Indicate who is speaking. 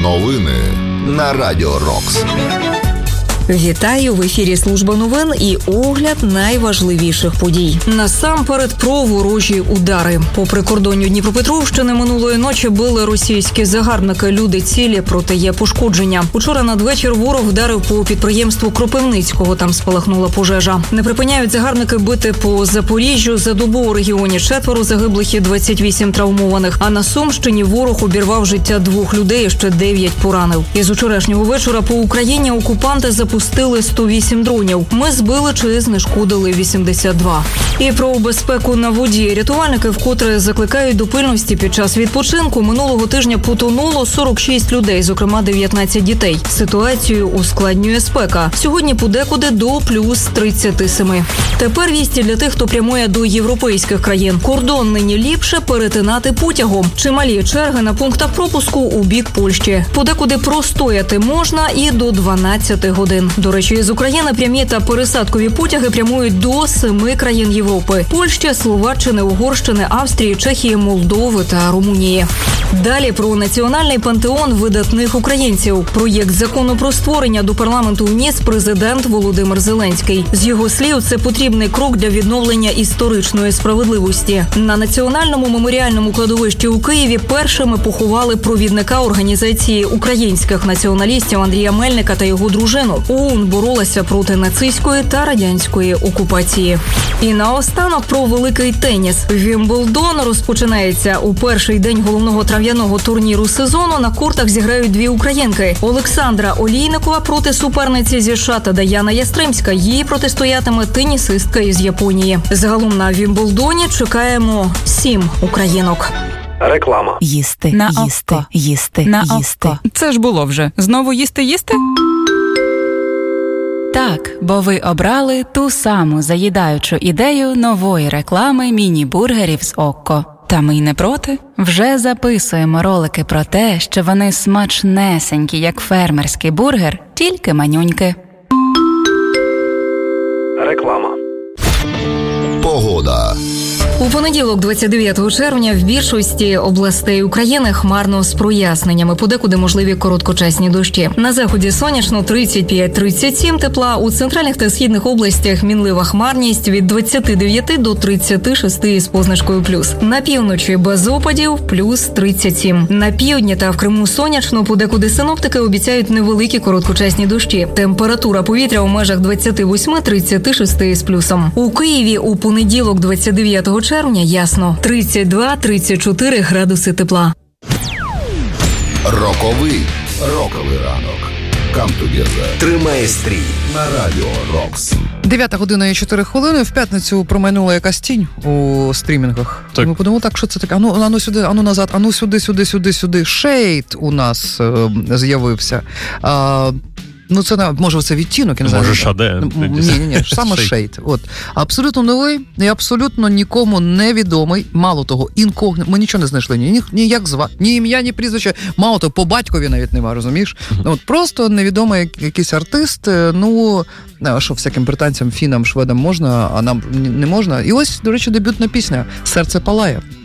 Speaker 1: Новини на Радіо Рокс.
Speaker 2: Вітаю! В ефірі служба новин і огляд найважливіших подій. Насамперед про ворожі удари. По прикордонню Дніпропетровщини минулої ночі били російські загарбники. Люди цілі, проте є пошкодження. Учора надвечір ворог вдарив по підприємству Кропивницького. Там спалахнула пожежа. Не припиняють загарбники бити по Запоріжжю. За добу у регіоні 4 загиблих і 28 травмованих. А на Сумщині ворог обірвав життя 2 людей і ще 9 поранив. Із учорашнього вечора по Україні окупанти запустили 108 дронів. Ми збили чи знешкодили 82. І про безпеку на воді. Рятувальники вкотре закликають до пильності під час відпочинку. Минулого тижня потонуло 46 людей, зокрема 19 дітей. Ситуацію ускладнює спека. Сьогодні подекуди до плюс 37. Тепер вісті для тих, хто прямує до європейських країн. Кордон нині ліпше перетинати потягом. Чималі черги на пунктах пропуску у бік Польщі. Подекуди простояти можна і до 12 годин. До речі, з України прямі та пересадкові потяги прямують до 7 країн Європи – Польщі, Словаччини, Угорщини, Австрії, Чехії, Молдови та Румунії. Далі про національний пантеон видатних українців. Проєкт закону про створення до парламенту вніс президент Володимир Зеленський. З його слів, це потрібний крок для відновлення історичної справедливості. На національному меморіальному кладовищі у Києві першими поховали провідника організації українських націоналістів Андрія Мельника та його дружину. ОУН боролася проти нацистської та радянської окупації. І наостанок про великий теніс. Вімблдон розпочинається. У перший день головного трав'яного турніру сезону на кортах зіграють 2 українки. Олександра Олійникова проти суперниці зі США та Даяна Ястремська. Їй протистоятиме тенісистка із Японії. Загалом на Вімблдоні чекаємо 7 українок.
Speaker 3: Реклама.
Speaker 4: Їсти, на їсти, око. Їсти, на їсти. Око.
Speaker 5: Це ж було вже. Знову їсти?
Speaker 4: Так, бо ви обрали ту саму заїдаючу ідею нової реклами міні-бургерів з Окко. Та ми й не проти. Вже записуємо ролики про те, що вони смачнесенькі, як фермерський бургер, тільки манюньки.
Speaker 3: Реклама.
Speaker 1: Погода.
Speaker 2: У понеділок, 29 червня, в більшості областей України хмарно з проясненнями. Подекуди можливі короткочасні дощі. На заході сонячно 35-37 тепла. У центральних та східних областях мінлива хмарність від 29 до 36 із позначкою плюс. На півночі без опадів плюс 37. На півдні та в Криму сонячно. Подекуди синоптики обіцяють невеликі короткочасні дощі. Температура повітря у межах 28-36 із плюсом. У Києві у понеділок, 29 червня, ясно. 32-34 градуси тепла.
Speaker 1: Роковий ранок. Come together.
Speaker 3: Тримає стрій
Speaker 1: На Радіо Рокс.
Speaker 5: 9:04. В п'ятницю промайнула якась тінь у стрімінгах.
Speaker 6: Так.
Speaker 5: Ми подумали, так, що це таке? Ану сюди, ану назад, ану сюди. Шейд у нас з'явився. Це може це відтінок, я не знаю.
Speaker 6: Може шаде.
Speaker 5: Ні, саме шейд. От. Абсолютно новий і абсолютно нікому невідомий. Мало того, ми нічого не знайшли. Ні як звати, ні ім'я, ні прізвище. Мало того, по батькові навіть немає, розумієш? От просто невідомий якийсь артист, що всяким британцям, фінам, шведам можна, а нам не можна. І ось, до речі, дебютна пісня «Серце палає».